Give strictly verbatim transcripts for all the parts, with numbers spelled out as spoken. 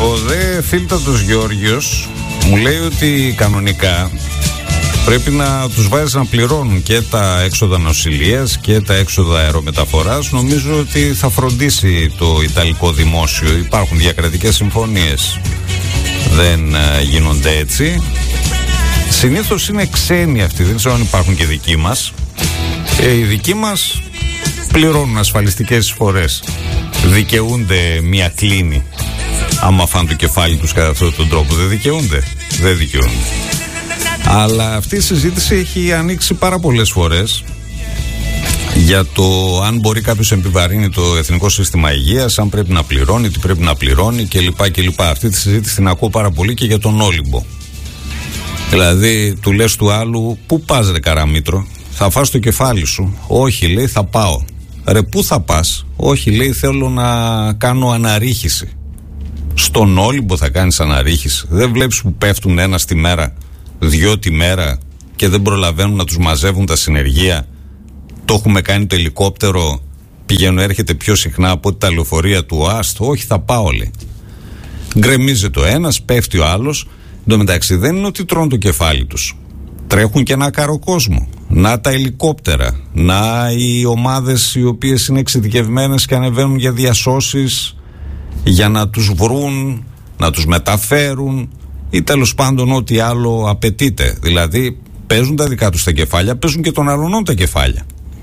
Ο δε φίλτατος Γιώργιος μου λέει ότι κανονικά πρέπει να τους βάζεις να πληρώνουν και τα έξοδα νοσηλείας και τα έξοδα αερομεταφοράς. Νομίζω ότι θα φροντίσει το Ιταλικό Δημόσιο. Υπάρχουν διακρατικές συμφωνίες, δεν γίνονται έτσι. Συνήθως είναι ξένοι αυτοί, δεν ξέρω αν υπάρχουν και δικοί μας. ε, Οι δικοί μας πληρώνουν ασφαλιστικές εισφορές, δικαιούνται μία κλίνη. Άμα φάνε το κεφάλι τους κατά αυτόν τον τρόπο, δεν δικαιούνται. Δεν δικαιούνται. Αλλά αυτή η συζήτηση έχει ανοίξει πάρα πολλές φορές για το αν μπορεί κάποιος να επιβαρύνει το Εθνικό Σύστημα Υγείας, αν πρέπει να πληρώνει, τι πρέπει να πληρώνει κλπ. κλπ. Αυτή τη συζήτηση την ακούω πάρα πολύ και για τον Όλυμπο. Δηλαδή, του λες του άλλου, πού πας ρε Καραμήτρο, θα φας το κεφάλι σου? Όχι, λέει, θα πάω. Ρε, πού θα πας? Όχι, λέει, θέλω να κάνω αναρρίχηση. Στον Όλυμπο θα κάνεις αναρρίχηση? Δεν βλέπεις που πέφτουν ένα τη μέρα, δυο τη μέρα και δεν προλαβαίνουν να τους μαζεύουν τα συνεργεία? Το έχουμε κάνει το ελικόπτερο, πηγαίνω έρχεται πιο συχνά από ότι τα λεωφορεία του ΟΑΣΤ. Όχι, θα πάω, λέει. Γκρεμίζεται ο ένας, πέφτει ο άλλος. Εν τω μεταξύ δεν είναι ότι τρώνε το κεφάλι τους. Τρέχουν και ένα κάρο κόσμο. Να τα ελικόπτερα, να οι ομάδες οι οποίες είναι εξειδικευμένες και ανεβαίνουν για διασώσεις, για να τους βρουν, να τους μεταφέρουν ή τέλος πάντων ό,τι άλλο απαιτείται. Δηλαδή παίζουν τα δικά τους τα κεφάλια, παίζουν και των αλλωνών τα κεφάλια.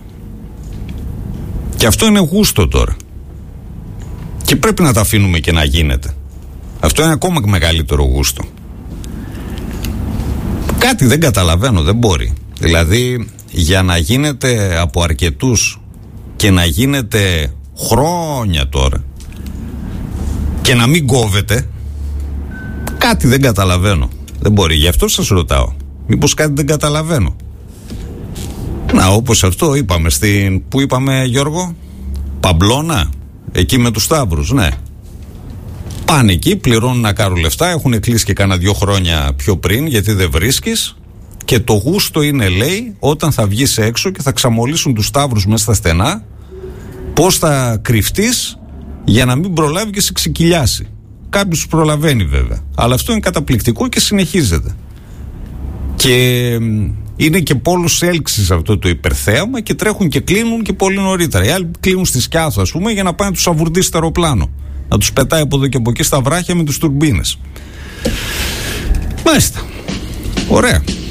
Και αυτό είναι γούστο τώρα. Και πρέπει να τα αφήνουμε και να γίνεται. Αυτό είναι ακόμα μεγαλύτερο γούστο. Κάτι δεν καταλαβαίνω, δεν μπορεί. Δηλαδή για να γίνεται από αρκετούς και να γίνεται χρόνια τώρα και να μην κόβεται, κάτι δεν καταλαβαίνω. Δεν μπορεί, γι' αυτό σας ρωτάω. Μήπως κάτι δεν καταλαβαίνω? Να, όπως αυτό είπαμε στην... Πού είπαμε, Γιώργο? Παμπλώνα, εκεί με τους Σταύρους, ναι. Πάνε εκεί, πληρώνουν να κάνουν λεφτά, έχουν κλείσει και κάνα δυο χρόνια πιο πριν, γιατί δεν βρίσκεις. Και το γούστο είναι, λέει, όταν θα βγεις έξω και θα ξαμολύσουν τους Σταύρους μέσα στα στενά, πώς θα κρυφτείς για να μην προλάβει και σε ξεκυλιάσει. Κάποιος προλαβαίνει βέβαια. Αλλά αυτό είναι καταπληκτικό και συνεχίζεται. Και είναι και πόλος έλξης αυτό το υπερθέαμα και τρέχουν και κλείνουν και πολύ νωρίτερα. Οι άλλοι κλείνουν στη Σκιάθο, ας πούμε, για να πάνε να τους αβουρδίσει στο αεροπλάνο. Να τους πετάει από εδώ και από εκεί στα βράχια με τους τουρμπίνες. Μάλιστα. Ωραία.